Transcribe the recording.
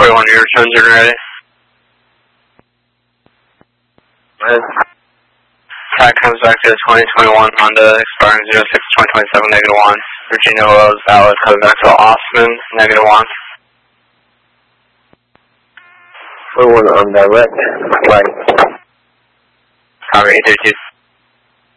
41, your returns are ready. That comes back to the 2021 Honda expiring 06-2027, -1. Virginia oil is valid, coming back to Osman, -1. 41 on direct, right. Copy, 832.